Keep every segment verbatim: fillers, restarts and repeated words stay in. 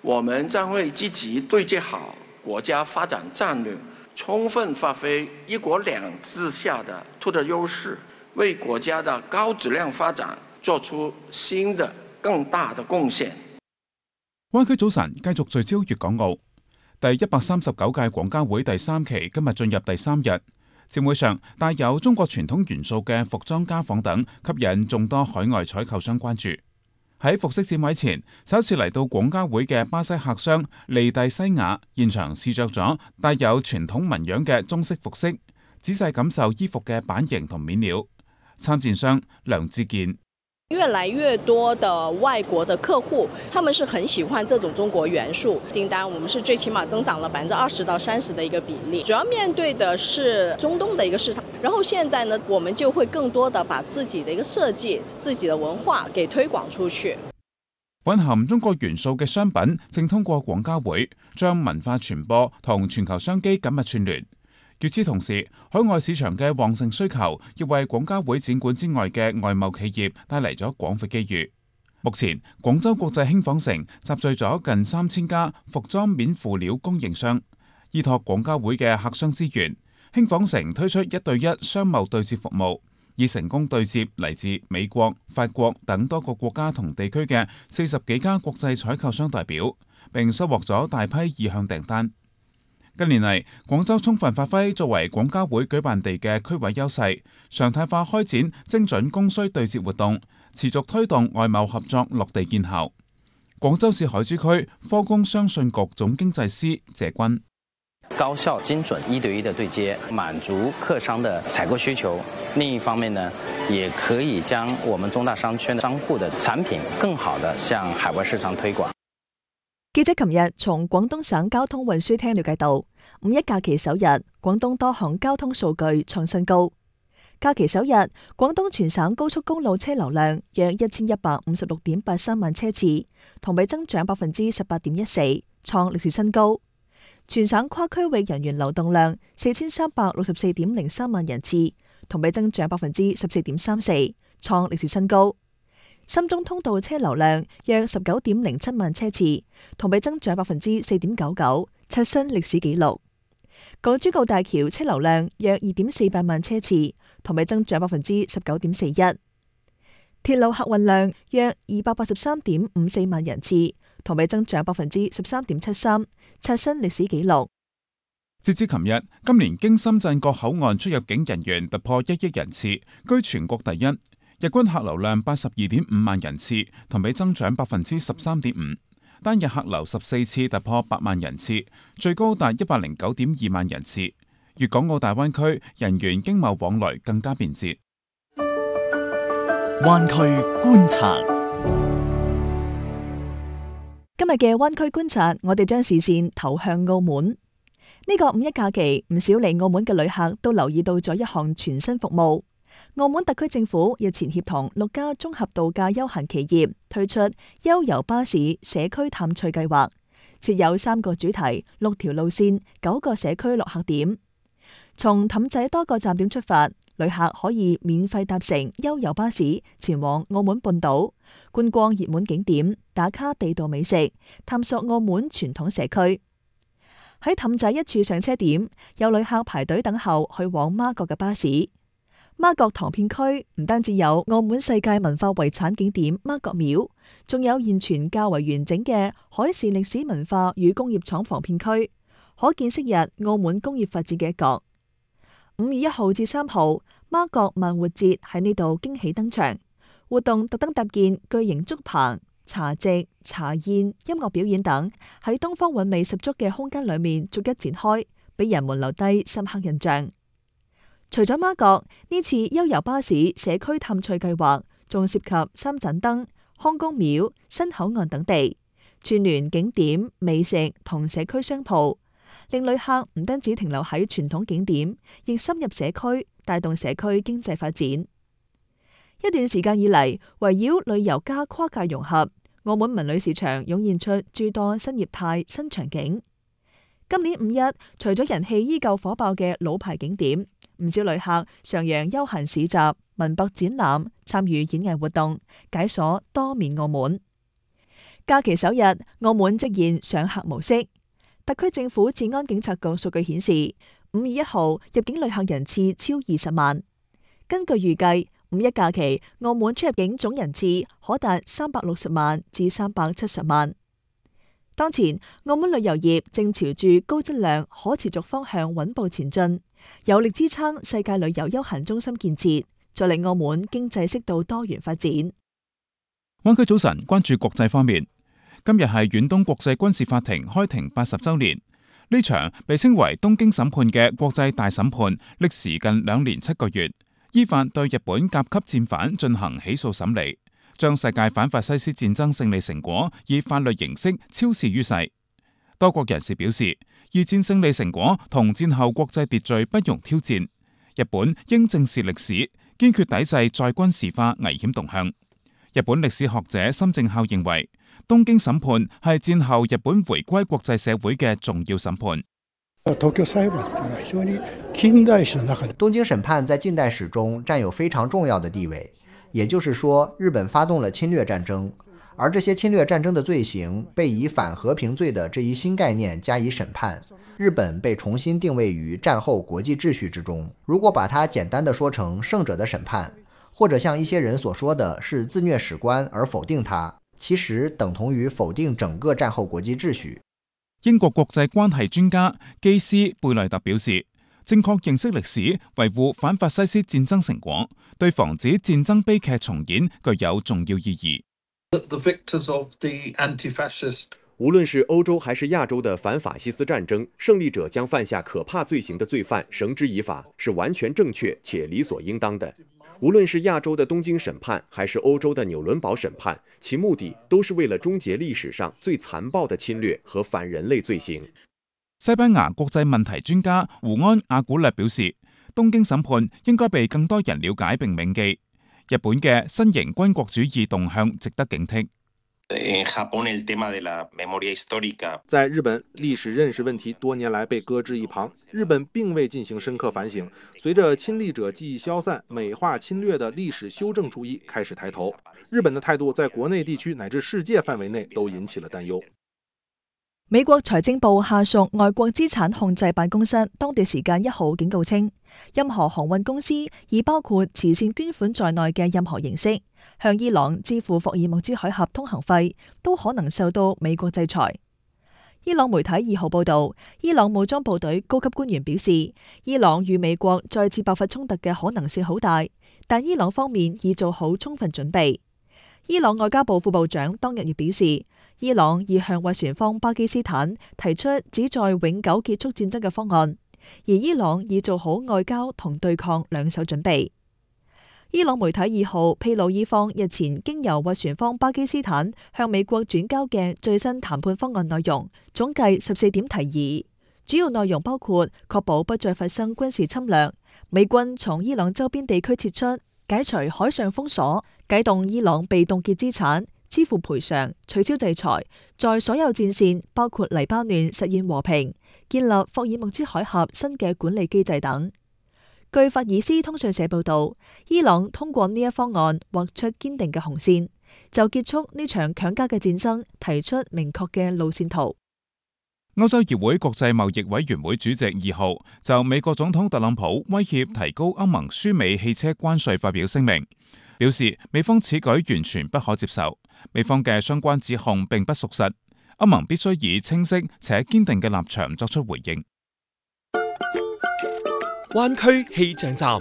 我們將會積極對接好國家發展戰略，充分發揮一國兩制下的獨特優勢，為國家的高質量發展作出新的更大的貢獻。 灣區早晨繼續聚焦粵港澳。第一百三十九屆廣交會第三期今日進入第三日，展會上帶有中國傳統元素嘅服裝家紡等吸引眾多海外採購商關注。喺服飾展位前，首次嚟到廣交會嘅巴西客商利蒂西亞現場試着咗帶有傳統紋樣嘅中式服飾，仔細感受衣服嘅版型同面料。參展商梁志健。 越來越多的外國的客戶，他們是很喜歡這種中國元素，訂單我們是最起碼增長了百分之二十到三十的一個比例。主要面對的是中東的一個市場，然後現在呢，我們就會更多的把自己的一個設計、自己的文化給推廣出去。 蘊含中國元素嘅商品，正通過廣交會將文化傳播同全球商機緊密串聯。與此同時，海外市場嘅旺盛需求，亦為廣交會展館之外嘅外貿企業帶嚟咗廣闊機遇。目前，廣州國際輕紡城集聚咗近三千家服裝面輔料供應商，依託廣交會嘅客商資源，輕紡城推出一對一商貿對接服務，已成功對接嚟自美國、法國等多個國家同地區嘅四十幾家國際採購商代表，並收穫咗大批意向訂單。近年嚟，廣州充分發揮作為廣交會舉辦地嘅區位優勢，常態化開展精準供需對接活動，持續推動外貿合作落地見效。廣州市海珠區科工商信局總經濟師謝軍： 高效精準一對一的對接，滿足客商的採購需求。另一方面呢，也可以將我們中大商圈商戶的產品更好地向海外市場推廣。 記者琴日從廣東省交通運輸廳了解到，五一假期首日，廣東多項交通數據創新高。假期首日，廣東全省高速公路車流量約一千一百五十六點八三萬車次，同比增長百分之十八點一四，創歷史新高。全省跨區域人員流動量四千三百六十四點零三萬人次，同比增長百分之十四點三四，創歷史新高。深中通道車流量約十九點零七萬車次，同比增長百分之四點九九，刷新歷史紀錄。港珠澳大橋車流量約二點四八萬車次，同比增長百分之十九點四一。鐵路客運量約二百八十三點五四萬人次，同比增長百分之十三點七三，刷新歷史紀錄。 截至琴日，今年經深圳各口岸出入境人員突破一億人次，居全國第一。日均客流量八十二點五萬人次，同比增長百分之十三點五。單日客流十四次突破八萬人次，最高達一百零九點二萬人次。粵港澳大灣區人員經貿往來更加便捷。 灣區觀察， 今日嘅灣區觀察，我哋將視線投向澳門。呢個五一假期，唔少嚟澳門嘅旅客都留意到咗一項全新服務。澳門特區政府日前協同六家綜合度假休閒企業推出悠遊巴士社區探趣計劃，設有三個主題、六條路線、九個社區落客點。從氹仔多個站點出發，旅客可以免費搭乘悠遊巴士前往澳門半島，觀光熱門景點，打卡地道美食，探索澳門傳統社區。喺氹仔一處上車點，有旅客排隊等候去往媽閣嘅巴士。媽閣塘片區唔單止有澳門世界文化遺產景點媽閣廟，仲有現存較為完整嘅海事歷史文化與工業廠房片區，可見昔日澳門工業發展嘅一角。五月一號至三號，媽閣萬活節喺呢度驚喜登場，活動特登搭建巨型竹棚、茶席、茶宴、音樂表演等，喺東方韻味十足嘅空間裏面逐一展開，俾人們留低深刻印象。除咗媽閣，呢次悠遊巴士社區探趣計劃仲涉及三盞燈、康公廟、新口岸等地，串聯景點、美食同社區商鋪，令旅客唔單止停留喺傳統景點，亦深入社區，帶動社區經濟發展。一段時間以嚟，圍繞旅遊加跨界融合，澳門文旅市場湧現出諸多新業態、新場景。今年五一，除咗人氣依舊火爆嘅老牌景點，唔少旅客徜徉休閒市集、文博展覽，參與演藝活動，解鎖多面澳門。 假期首日，澳門即現上客模式。特區政府治安警察局數據顯示，五月一號入境旅客人次超二十萬。根據預計，五一假期澳門出入境總人次可達三百六十萬至三百七十萬。當前，澳門旅遊業正朝住高質量、可持續方向穩步前進，有力支撐世界旅遊休閒中心建設，助力澳門經濟適度多元發展。 灣區早晨關注國際方面。今日係遠東國際軍事法庭開庭八十週年，呢場被稱為東京審判嘅國際大審判，歷時近兩年七個月，依法對日本甲級戰犯進行起訴審理，將世界反法西斯戰爭勝利成果以法律形式昭示於世。多國人士表示，二戰勝利成果同戰後國際秩序不容挑戰，日本應正視歷史，堅決抵制再軍事化危險動向。日本歷史學者森正孝認為，東京審判係戰後日本回歸國際社會嘅重要審判。 東京審判在近代史中佔有非常重要的地位，也就是說，日本發動了侵略戰爭，而這些侵略戰爭的罪行被以反和平罪的這一新概念加以審判，日本被重新定位於戰後國際秩序之中。如果把它簡單的說成勝者的審判，或者像一些人所說的是自虐史觀而否定它，其實等同於否定整個戰後國際秩序。 英國國際關係專家基斯貝內特表示，正確認識歷史，維護反法西斯戰爭成果，對防止戰爭悲劇重演具有重要意義。 無論是歐洲還是亞洲的反法西斯戰爭，勝利者將犯下可怕罪行的罪犯繩之以法，是完全正確且理所應當的。無論是亞洲的東京審判，還是歐洲的紐倫堡審判，其目的都是為了終結歷史上最殘暴的侵略和反人類罪行。 西班牙國際問題專家胡安·阿古略表示，東京審判應該被更多人了解並銘記。日本嘅新型軍國主義動向值得警惕。 在日本，歷史認識問題多年來被擱置一旁，日本並未進行深刻反省。隨着親歷者記憶消散，美化侵略的歷史修正主義開始抬頭，日本的態度在國內地區乃至世界範圍內都引起了擔憂。 美國財政部下屬外國資產控制辦公室當地時間一號警告稱，任何航運公司以包括慈善捐款在內嘅任何形式向伊朗支付霍爾木茲海峽通行費，都可能受到美國制裁。伊朗媒體二號報道，伊朗武裝部隊高級官員表示，伊朗與美國再次爆發衝突嘅可能性好大，但伊朗方面已做好充分準備。伊朗外交部副部長當日亦表示，伊朗已向斡旋方巴基斯坦提出旨在永久結束戰爭嘅方案，而伊朗已做好外交同對抗兩手準備。伊朗媒體二號披露，伊方日前經由斡旋方巴基斯坦向美國轉交嘅最新談判方案內容，總計十四點提議，主要內容包括確保不再發生軍事侵略、美軍從伊朗周邊地區撤出、解除海上封鎖、解凍伊朗被凍結資產、支付賠償、取消制裁，在所有戰線包括黎巴嫩實現和平，建立霍爾木茲海峽新嘅管理機制等。據法爾斯通訊社報道，伊朗通過呢一方案劃出堅定嘅紅線，就結束呢場強加嘅戰爭提出明確嘅路線圖。 歐洲議會國際貿易委員會主席二號就美國總統特朗普威脅提高歐盟輸美汽車關稅發表聲明，表示美方此舉完全不可接受，美方嘅相關指控並不屬實，歐盟必須以清晰且堅定嘅立場作出回應。 灣區氣象站，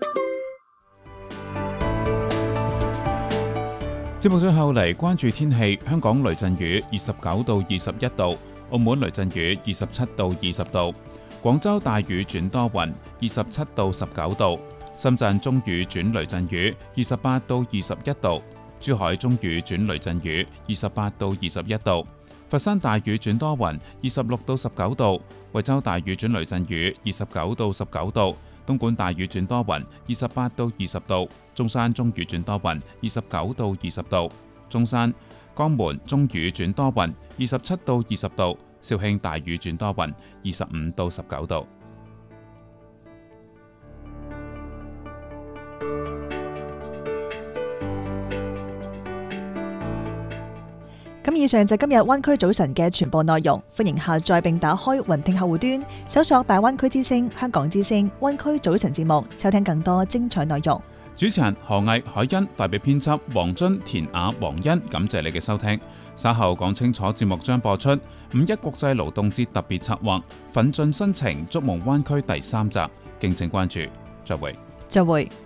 節目最後嚟關注天氣。香港雷陣雨二十九到二十一度，澳門雷陣雨二十七到二十度，廣州大雨轉多雲二十七到十九度，深圳中雨轉雷陣雨二十八到二十一度，珠海中雨轉雷陣雨二十八到二十一度，佛山大雨轉多雲二十六到十九度，惠州大雨轉雷陣雨二十九到十九度，東莞大雨轉多雲二十八到二十度，中山中雨轉多雲二十九到二十度，中山、江門中雨轉多雲二十七到二十度，肇慶大雨轉多雲二十五到十九度。 咁以以上就今日灣區早晨嘅全部內容，歡迎下載並打開雲聽客戶端，搜索大灣區之聲、香港之聲、灣區早晨節目，收聽更多精彩內容。 主持人何毅、海欣，代表編輯黃津、田雅、黃欣，感謝你嘅收聽。稍後講清楚節目將播出五一國際勞動節特別策劃《奮進新程，築夢灣區》第三集，敬請關注。再會。 再會。